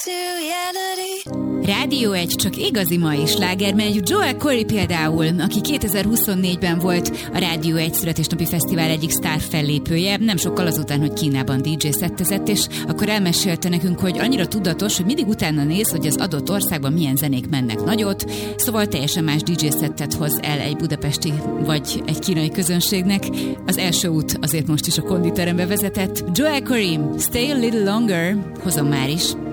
Rádió 1 csak igazi mai sláger megy. Joel Corry például, aki 2024-ben volt a Rádió 1 születésnapi fesztivál egyik sztár fellépője, nem sokkal azután, hogy Kínában DJ szettezett, és akkor elmesélte nekünk, hogy annyira tudatos, hogy mindig utána néz, hogy az adott országban milyen zenék mennek nagyot, szóval teljesen más DJ szettet hoz el egy budapesti vagy egy kínai közönségnek. Az első út azért most is a konditerembe vezetett. Joel Corry, Stay a Little Longer, hozom már is.